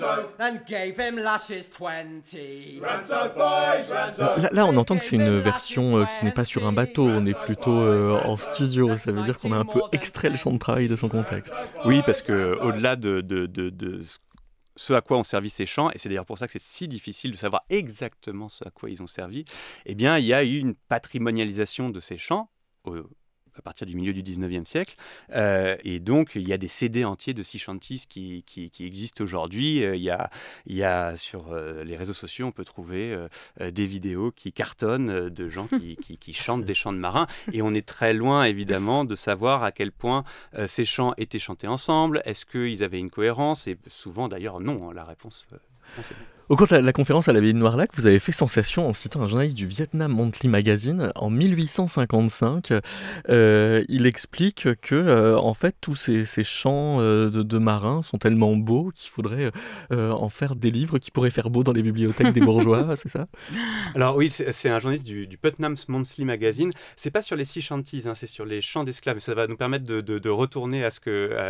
and gave him lashes 20. Là, on entend que c'est une version qui n'est pas sur un bateau, on est plutôt en studio. Ça veut dire qu'on a un peu extrait le champ de travail de son contexte. Oui, parce que au-delà de ce à quoi ont servi ces chants, et c'est d'ailleurs pour ça que c'est si difficile de savoir exactement ce à quoi ils ont servi, eh bien, il y a eu une patrimonialisation de ces chants à partir du milieu du 19e siècle. Et donc, il y a des CD entiers de sea shanties qui existent aujourd'hui. Il y a sur les réseaux sociaux, on peut trouver des vidéos qui cartonnent de gens qui chantent des chants de marins. Et on est très loin, évidemment, de savoir à quel point ces chants étaient chantés ensemble. Est-ce qu'ils avaient une cohérence? Et souvent, d'ailleurs, non. La réponse... on sait pas. Au cours de la conférence à l'abbaye de Noirlac, vous avez fait sensation en citant un journaliste du Vietnam Monthly Magazine en 1855. Il explique que, en fait, tous ces chants de marins sont tellement beaux qu'il faudrait en faire des livres qui pourraient faire beau dans les bibliothèques des bourgeois, c'est ça? Alors oui, c'est un journaliste du Putnam Monthly Magazine. C'est pas sur les sea shanties, c'est sur les chants d'esclaves. Ça va nous permettre de retourner à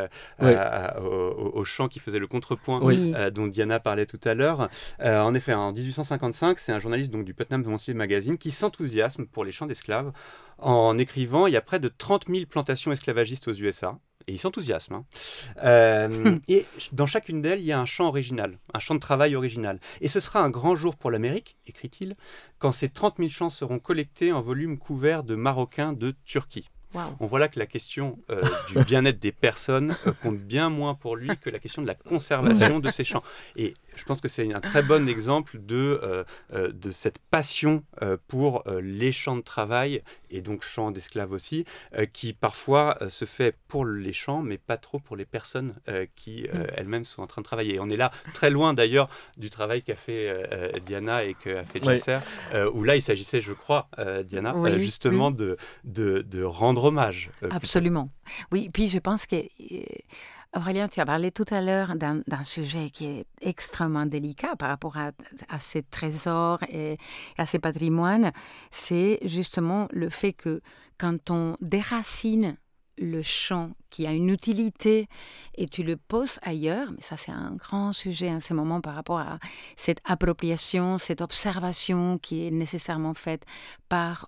aux chants qui faisaient le contrepoint dont Diana parlait tout à l'heure. En effet, en 1855, c'est un journaliste donc, du Putnam Monthly Magazine qui s'enthousiasme pour les chants d'esclaves en écrivant il y a près de 30 000 plantations esclavagistes aux USA. Et il s'enthousiasme. Et dans chacune d'elles, il y a un chant original, un chant de travail original. Et ce sera un grand jour pour l'Amérique, écrit-il, quand ces 30 000 chants seront collectés en volumes couverts de Marocains de Turquie. Wow. On voit là que la question du bien-être des personnes compte bien moins pour lui que la question de la conservation de ces chants. Et je pense que c'est un très bon exemple de cette passion pour les champs de travail, et donc champs d'esclaves aussi, qui parfois se fait pour les champs, mais pas trop pour les personnes qui elles-mêmes sont en train de travailler. Et on est là très loin d'ailleurs du travail qu'a fait Diana et qu'a fait Djesser, où là il s'agissait, je crois, Diana, justement de rendre hommage. Absolument. Oui, puis je pense que... Aurélien, tu as parlé tout à l'heure d'un sujet qui est extrêmement délicat par rapport à ces trésors et à ces patrimoines. C'est justement le fait que quand on déracine le chant qui a une utilité et tu le poses ailleurs, mais ça c'est un grand sujet en ce moment par rapport à cette appropriation, cette observation qui est nécessairement faite par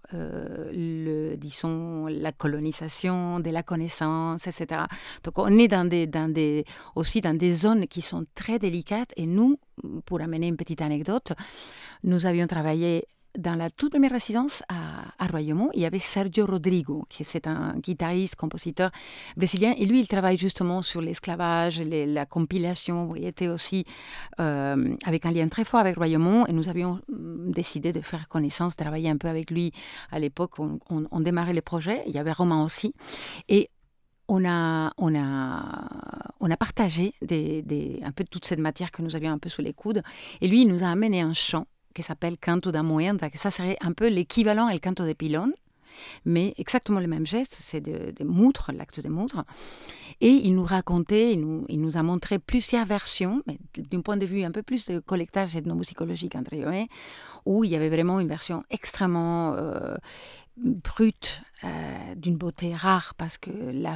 la colonisation de la connaissance, etc. Donc on est aussi dans des zones qui sont très délicates, et nous, pour amener une petite anecdote, nous avions travaillé dans la toute première résidence à Royaumont. Il y avait Sergio Rodrigo, qui est un guitariste, compositeur brésilien, et lui, il travaille justement sur l'esclavage, la compilation. Il était aussi avec un lien très fort avec Royaumont, et nous avions décidé de faire connaissance, travailler un peu avec lui à l'époque. On démarrait les projets, il y avait Romain aussi, et on a partagé un peu toute cette matière que nous avions un peu sous les coudes, et lui, il nous a amené un chant qui s'appelle Canto da Moenda, que ça serait un peu l'équivalent al canto de Pilon, mais exactement le même geste, c'est de moutre, l'acte de moutre. Et il nous racontait, il nous a montré plusieurs versions, mais d'un point de vue un peu plus de collectage ethnomusicologique, entre guillemets, où il y avait vraiment une version extrêmement brute, d'une beauté rare, parce que la